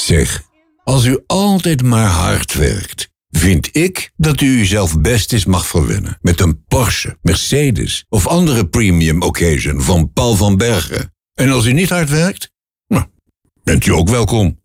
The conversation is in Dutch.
Zeg, als u altijd maar hard werkt, vind ik dat u uzelf best eens mag verwennen met een Porsche, Mercedes of andere premium occasion van Paul van Bergen. En als u niet hard werkt, nou, bent u ook welkom.